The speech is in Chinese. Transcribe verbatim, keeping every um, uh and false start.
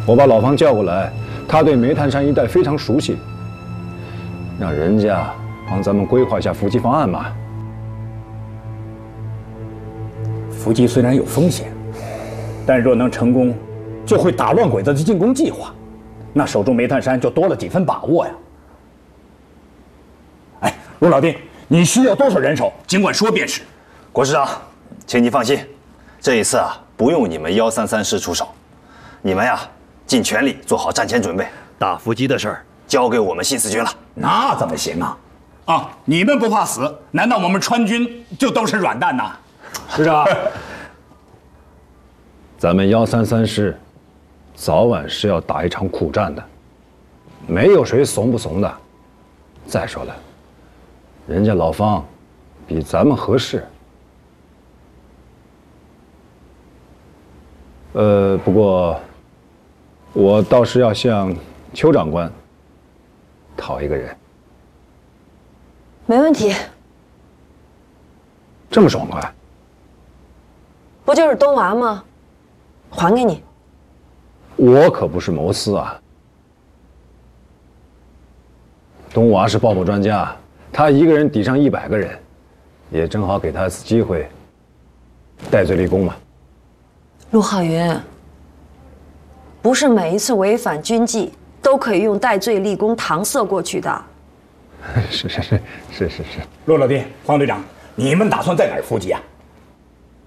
我把老方叫过来，他对煤炭山一带非常熟悉，让人家帮咱们规划一下伏击方案嘛。 伏击虽然有风险，但若能成功，就会打乱鬼子的进攻计划，那守住煤炭山就多了几分把握呀。哎，陆老弟，你需要多少人手？尽管说便是。 国师长，请你放心，这一次啊，不用你们幺三三师出手，你们呀，尽全力做好战前准备。打伏击的事儿交给我们新四军了。 那怎么行啊？啊，你们不怕死，难道我们川军就都是软蛋呐？ 师长，咱们幺三三师早晚是要打一场苦战的，没有谁怂不怂的。再说了，人家老方比咱们合适。呃，不过我倒是要向邱长官讨一个人。 没问题。 这么爽快？ 不就是东娃吗？还给你。 我可不是谋私啊。东娃是爆破专家，他一个人抵上一百个人，也正好给他一次机会，戴罪立功嘛。 陆浩云，不是每一次违反军纪都可以用戴罪立功搪塞过去的。 是是是是是是。 陆老弟、黄队长，你们打算在哪儿伏击啊？